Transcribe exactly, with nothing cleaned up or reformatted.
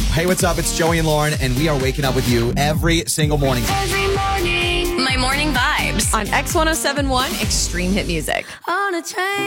Hey, what's up? It's Joey and Lauren, and we are waking up with you every single morning. Every morning. My Morning Vibes on X one oh seven point one Extreme Hit Music. On a train.